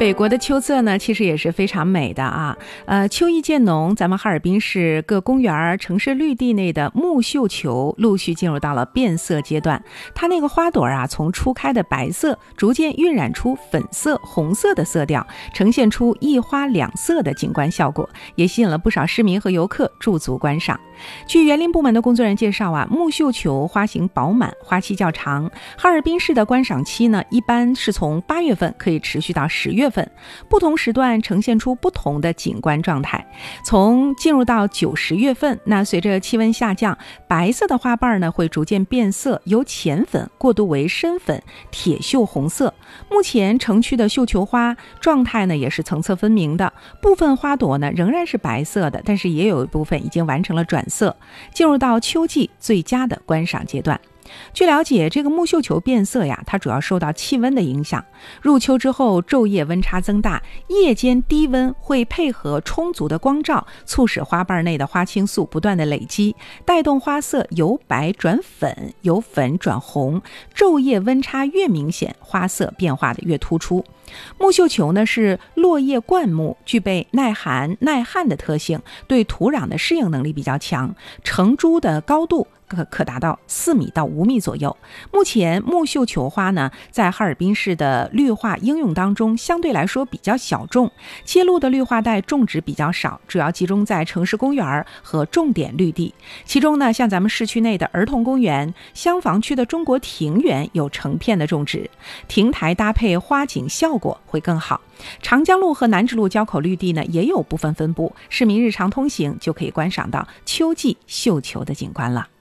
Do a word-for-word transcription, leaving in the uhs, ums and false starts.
北国的秋色呢，其实也是非常美的啊。呃，秋意渐浓，咱们哈尔滨市各公园、城市绿地内的木绣球陆续进入到了变色阶段。它那个花朵啊，从初开的白色，逐渐晕染出粉色、红色的色调，呈现出一花两色的景观效果，也吸引了不少市民和游客驻足观赏。据园林部门的工作人员介绍啊，木绣球花型饱满，花期较长。哈尔滨市的观赏期呢，一般是从八月份可以持续到十月份。不同时段呈现出不同的景观状态。从进入到九十月份，那随着气温下降，白色的花瓣呢会逐渐变色，由浅粉过渡为深粉、铁锈红色。目前城区的绣球花状态呢也是层次分明的，部分花朵呢仍然是白色的，但是也有一部分已经完成了转色，进入到秋季最佳的观赏阶段。据了解，这个木绣球变色呀，它主要受到气温的影响。入秋之后，昼夜温差增大，夜间低温会配合充足的光照，促使花瓣内的花青素不断的累积，带动花色由白转粉，由粉转红。昼夜温差越明显，花色变化的越突出。木绣球呢是落叶灌木，具备耐寒耐旱的特性，对土壤的适应能力比较强，成株的高度可可达到四米到五米左右。目前木绣球花呢，在哈尔滨市的绿化应用当中相对来说比较小众，揭露的绿化带种植比较少，主要集中在城市公园和重点绿地。其中呢，像咱们市区内的儿童公园、厢房区的中国庭园有成片的种植，亭台搭配花景效果会更好。长江路和南直路交口绿地呢，也有部分分布，市民日常通行就可以观赏到秋季绣球的景观了。